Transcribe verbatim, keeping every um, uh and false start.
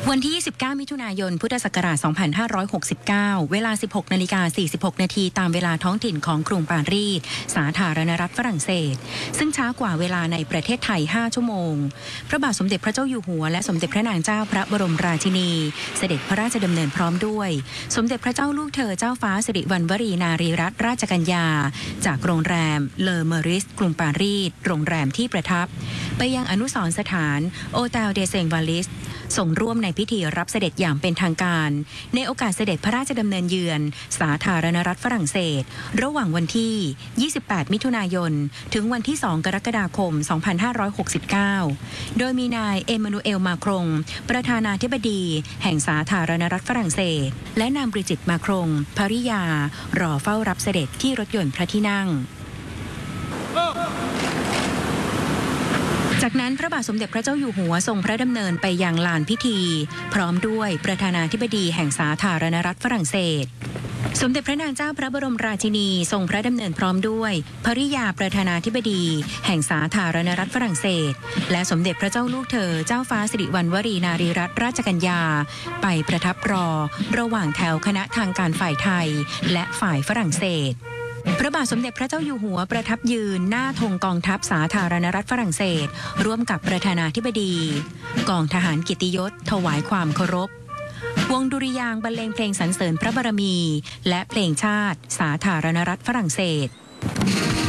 วันที่ ยี่สิบเก้า มิถุนายน พุทธศักราช สองพันห้าร้อยหกสิบเก้า เวลา สิบหกนาฬิกาสี่สิบหกนาทีตามเวลาท้องถิ่นของกรุงปารีส สาธารณรัฐฝรั่งเศส ซึ่งช้ากว่าเวลาในประเทศไทย ห้า ชั่วโมง พระบาทสมเด็จพระเจ้าอยู่หัวและสมเด็จพระนางเจ้าพระบรมราชินี เสด็จพระราชดำเนินพร้อมด้วย สมเด็จพระเจ้าลูกเธอเจ้าฟ้าสิริวัณวรีนารีรัตนราชกัญญา จากโรงแรมเลอเมอริสกรุงปารีส โรงแรมที่ประทับ ไปยังอนุสรณ์สถานโอเตลเดเซงวาลิสส่งร่วมในพิธีรับเสด็จอย่างเป็นทางการในโอกาสเสด็จพระราชดำเนินเยือนสาธารณรัฐฝรั่งเศสระหว่างวันที่ ยี่สิบแปด มิถุนายน ถึงวันที่ สอง กรกฎาคม สองพันห้าร้อยหกสิบเก้า โดยมีนายเอมานูเอล มาครงประธานาธิบดีแห่งสาธารณรัฐฝรั่งเศสและนางบริจิต มาครงภริยารอเฝ้ารับเสด็จที่รถยนต์พระที่นั่งจากนั้นพระบาทสมเด็จพระเจ้าอยู่หัวทรงพระดำเนินไปยังลานพิธีพร้อมด้วยประธานาธิบดีแห่งสาธารณรัฐฝรั่งเศสสมเด็จพระนางเจ้าพระบรมราชินีทรงพระดำเนินพร้อมด้วยภริยาประธานาธิบดีแห่งสาธารณรัฐฝรั่งเศสและสมเด็จพระเจ้าลูกเธอเจ้าฟ้าสิริวัณวรีนารีรัตนราชกัญญาไปประทับรอระหว่างแถวคณะทางการฝ่ายไทยและฝ่ายฝรั่งเศสพระบาทสมเด็จพระเจ้าอยู่หัวประทับยืนหน้าธงกองทัพสาธารณรัฐฝรั่งเศสร่วมกับประธานาธิบดีกองทหารเกียรติยศถวายความเคารพวงดุริยางค์บรรเลงเพลงสรรเสริญพระบารมีและเพลงชาติสาธารณรัฐฝรั่งเศส